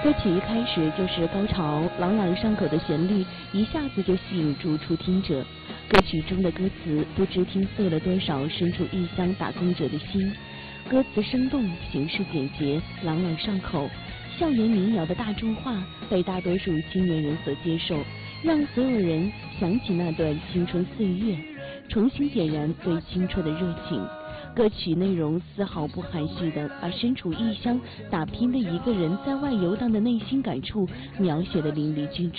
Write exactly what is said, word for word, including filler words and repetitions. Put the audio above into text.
歌曲一开始就是高潮，朗朗上口的旋律一下子就吸引住初听者。歌曲中的歌词不知听碎了多少身处异乡打工者的心，歌词生动，形式简洁，朗朗上口。校园民谣的大众化被大多数青年人所接受，让所有人想起那段青春岁月，重新点燃对青春的热情。歌曲内容丝毫不含蓄地把身处异乡打拼的一个人在外游荡的内心感触描写得淋漓尽致。